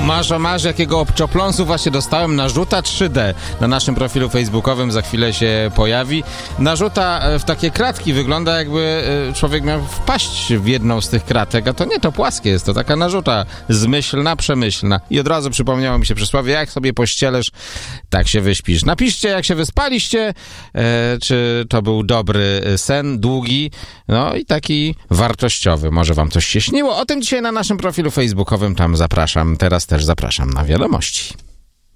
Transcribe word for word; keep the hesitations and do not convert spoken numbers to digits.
masz, o masz, jakiego obczopląsu właśnie dostałem. Narzuta trzy D na naszym profilu facebookowym za chwilę się pojawi. Narzuta w takie kratki, wygląda jakby człowiek miał wpaść w jedną z tych kratek, a to nie, to płaskie jest, to taka narzuta zmyślna, przemyślna. I od razu przypomniało mi się przysłowie, jak sobie pościelesz, tak się wyśpisz. Napiszcie, jak się wyspaliście, e, czy to był dobry sen, długi, no i taki wartościowy. Może wam coś się śniło? O tym dzisiaj na naszym profilu facebookowym, tam zapraszam, teraz też zapraszam na wiadomości.